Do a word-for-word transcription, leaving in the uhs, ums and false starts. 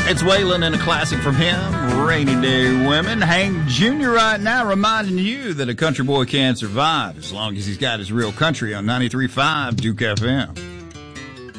It's Waylon and a classic from him, Rainy Day Women. Hank Junior right now reminding you that a country boy can survive as long as he's got his real country on ninety-three point five Duke F M.